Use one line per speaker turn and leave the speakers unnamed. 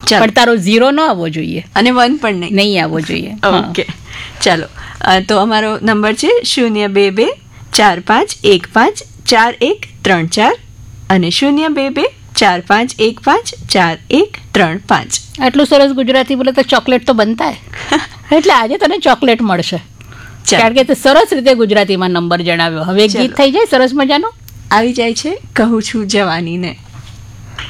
પણ તારો 0 ન આવવો જોઈએ
અને 1 પણ
નહીં આવવો જોઈએ.
ઓકે, ચાલો. તો અમારો નંબર છે 02245154134 અને 02245154135.
આટલું સરસ ગુજરાતી બોલે તો ચોકલેટ તો બનતા એટલે આજે તને ચોકલેટ મળશે, કારણ કે તે સરસ રીતે ગુજરાતીમાં નંબર જણાવ્યો. હવે ગીત થઈ જાય સરસ મજાનો
આવી જાય છે, કહું છું જવાનીને.